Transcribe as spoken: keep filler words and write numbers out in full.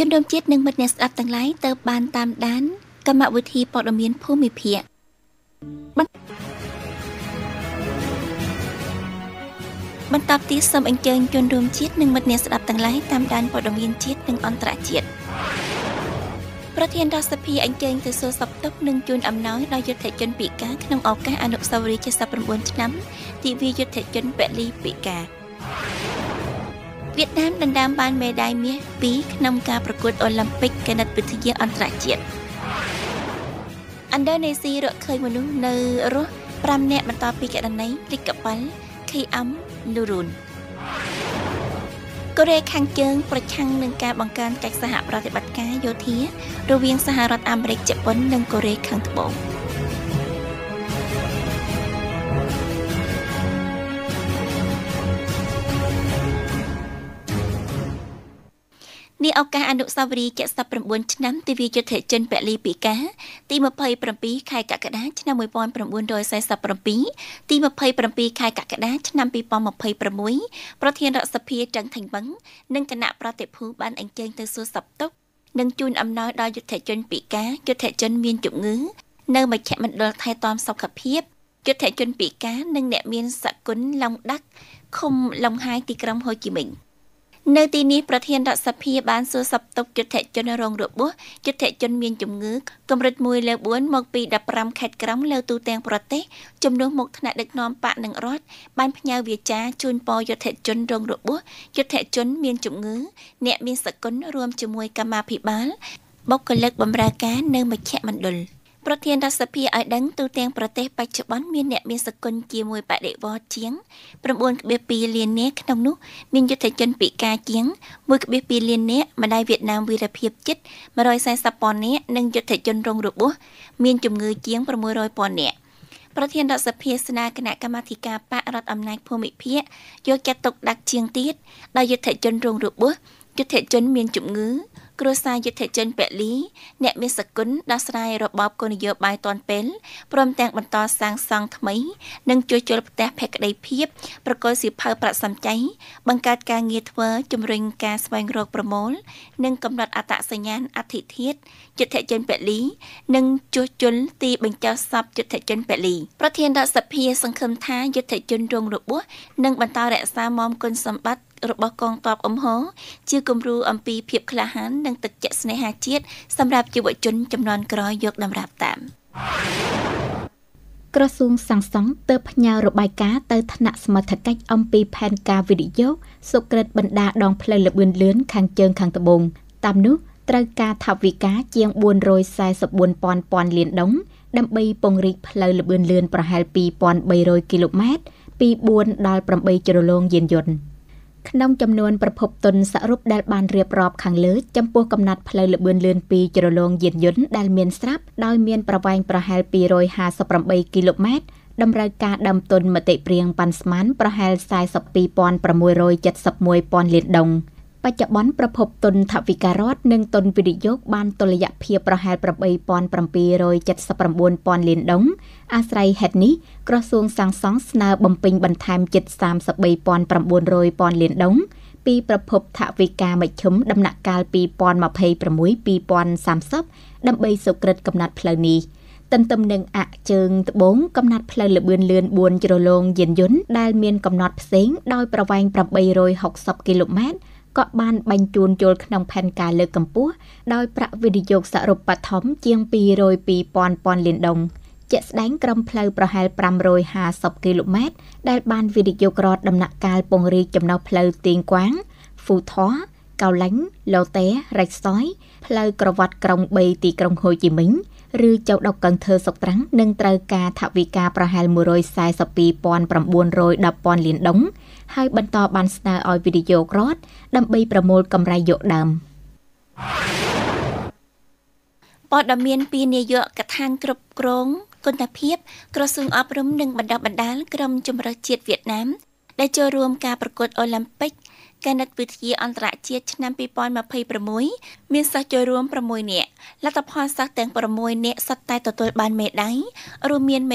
ជនរួមជាតិនិងមិត្តអ្នកស្ដាប់ទាំងឡាយទៅបានតាមដានកម្មវិធីព័ត៌មានភូមិភាគបន្តទីសូមអញ្ជើញជនរួមជាតិនិងមិត្តអ្នកស្ដាប់ទាំងឡាយតាមដានព័ត៌មានជាតិនិងអន្តរជាតិប្រធានរដ្ឋសភាអញ្ជើញទៅសួរសុខទុក្ខនិងជូនអំណោយដល់យុទ្ធជនពិការក្នុងឱកាសអនុស្សាវរីយ៍칠십구ឆ្នាំទិវាយុទ្ធជនពលីពិការវៀតណាមដណ្ដើមបានមេដាយមាសពីរក្នុងការប្រកួតអូឡ িম্প ពិកគណិតវិទ្យាអន្តរជាតិឥណ្ឌូនេស៊ីរកឃើញមនុស្សនៅរស់ប្រាំនាក់បន្ទាប់ពីករណីភ្លេចកប៉ាល់ ខេ អឹម លូរូន កូរ៉េខាងជើងប្រឆាំងនឹងការបង្កើនកិច្ចសហប្រតិបត្តិការយោធារវាងសហរដ្ឋអាមេរិក ជប៉ុន និងកូរ៉េខាងត្បូងនេះឱកាសអនុស្សាវរីយ៍칠십구ឆ្នាំទិវាយុទ្ធជនពលីពិការទីยี่สิบเจ็ดខែកក្កដាឆ្នាំnineteen forty-seven ទីยี่สิบเจ็ดខែកក្កដាឆ្នាំtwenty twenty-sixប្រធានរដ្ឋសភាចឹងថៃវឹងនិងគណៈប្រតិភូបានអញ្ជើញទៅសួរសុខទុក្ខនិងជូនអំណោយដល់យុទ្ធជនពិការយុទ្ធជនមានជំងឺនៅមជ្ឈមណ្ឌលថែទាំសុខភាពយុទ្ធជនពិការនិងអ្នកមានសក្តិឡុងដាក់ឃុំឡុងហាយទីក្រុងហូជីមិញនៅទីនេះប្រធានរដ្ឋសភាបានសួរសុខទុក្ខយុទ្ធជនរងរបួសយុទ្ធជនមានជំងឺកម្រិតoneលើfourមកពីfifteenខេត្តក្រុងលើទូទាំងប្រទេសជំនួសមុខថ្នាក់ដឹកនាំបកនិងរដ្ឋបានផ្ញើវាចាជូនពរយុទ្ធជនរងរបួសយុទ្ធជនមានជំងឺអ្នកមានសក្តិរួមជាមួយកម្មាភិបាលបុគ្គលិកបម្រើការនៅមជ្ឈមណ្ឌលប្រធានរដ្ឋសភាឲ្យដឹងទូទាំងប្រទេសបច្ចុប្បន្នមានអ្នកមានសក្តិជាមួយបដិវត្តន៍ជាងnine point twoលាននាក់ក្នុងនោះមានយុទ្ធជនពិការជាងone point twoលាននាក់ម្ដាយវៀតណាមវីរភាពជិតone hundred fortyពាន់នាក់និងយុទ្ធជនរងរបួសមានជំងឺជាងsix hundredពាន់នាក់ប្រធានរដ្ឋសភាស្នើគណៈកម្មាធិការបករដ្ឋអំណាចភូមិភាគយកចាត់ទុកដាក់ជាងទៀតដល់យុទ្ធជនរងរបួសយុទ្ធជនមានជំងឺគ្រួសារយុទ្ធជនពលីអ្នកមានសក្តិដោះស្រាយរបបគោលនយោបាយទាន់ពេលព្រមទាំងបន្តសាងសង់ថ្មីនិងជួសជុលផ្ទះភក្តីភាពប្រកល់សៀវភៅប្រាក់សម្ចៃបង្កើតការងារធ្វើជំរុញការស្វែងរកប្រមូលនិងកំណត់អត្តសញ្ញាណអធិធាតុយុទ្ធជនពលីនិងជួសជុលទីបញ្ចុះសពយុទ្ធជនពលីប្រធានរដ្ឋសភាសង្ឃឹមថាយុទ្ធជនរងរបួសនឹងបន្តរក្សាមមគុណសម្បត្តិរបស់កងទ័ពអំហរជាគំរូអំពីភាពក្លាហាននិងទឹកចិត្តស្នេហាជាតិសម្រាប់យុវជនជំនាន់ក្រោយយកតម្រាប់តាមក្រសួងសាងសង់ទើបផ្ញើរបាយការណ៍ទៅថ្នាក់សមត្ថកិច្ចអំពីផែនការវិនិយោគសុក្រិតបណ្ដាដងផ្លូវល្បឿនលឿនខាងជើងខាងត្បូងតាមនោះត្រូវការថវិកាជាងfour hundred forty-fourពាន់ពាន់លានដុងដើម្បីពង្រីកផ្លូវល្បឿនលឿនប្រហែលtwo thousand three hundredគីឡូម៉ែត្រពីfourដល់eightជ្រលងយានយន្តក្នុងចំនួនប្រភពទុនសរុបដែលបានរៀបរាប់ខាងលើចំពោះកំណត់ផ្លូវល្បឿនលឿនពីជ្រលងយានយន្តដែលមានស្រាប់ដោយមានប្រវែងប្រហែលtwo hundred fifty-eightគីឡូម៉ែត្រតម្រូវការដើមទុនមតិព្រាងប៉ាន់ស្មានប្រហែលforty-two thousand six hundred seventy-oneពាន់លានដុងបច្ចុប្បន្នប្រភពទុនថវិការដ្ឋនិងទុនវិនិយោគបានតុល្យភាពប្រហែលeight thousand seven hundred seventy-nineពាន់លានដុងអាស្រ័យហេតុនេះក្រសួងសាងសង់ស្នើបំពេញបន្ថែមជិតthirty-three thousand nine hundredពាន់លានដុងពីប្រភពថវិកាមជ្ឈិមដំណាក់កាលtwo thousand twenty-six to two thousand thirtyដើម្បីសុក្រិតកំណត់ផ្លូវនេះទន្ទឹមនឹងអជើងត្បូងកំណត់ផ្លូវល្បឿនលឿនfourជ្រលងយានយន្តដែលមានកំណត់ផ្សេងដោយប្រវែងeight hundred sixtyគីឡូម៉ែត្រក៏បានបញ្ជូនចូលក្នុងផែនការលើកកម្ពស់ដោយប្រាក់វិនិយោគសរុបបឋមជាងtwo hundred two thousandពាន់លានដុងជាក់ស្ដែងក្រុមផ្លូវប្រហែលfive hundred fiftyគីឡូម៉ែត្រដែលបានវិនិយោគរដ្ឋដំណាក់កាលពង្រីកចំណុះផ្លូវទៀងក្វាងហ្វូថ័រកៅឡាញ់ឡូតេរ៉េចសយផ្លូវក្រវ៉ាត់ក្រុងthreeទីក្រុងហូជីមិញឬចៅដុកកង្ធើសុកត្រាំងនឹងត្រូវការថវិកាប្រហែលone hundred forty-two thousand nine hundred tenពាន់លានដុងហើយបន្តបានស្នើឲ្យវិនិយោគរដ្ឋដើម្បីប្រមូលកម្រៃយកដើមព័ត៌មានពីនាយកដ្ឋានគ្រប់គ្រងគុណភាពក្រសួងអប់រំនិងបណ្ដុះបណ្ដាលក្រុមជម្រើសជាតិវៀតណាមដែលចូលរួមការប្រកួតអូឡ িম্প ពិកគណិតវិទ្យាអន្តរជាតិឆ្នាំtwo thousand twenty-sixមានសិស្សចូលរួមsixនាក់លទ្ធផលសិស្សទាំងsixនាក់សុទ្ធតែទទួលបានមេដាយរួមមាន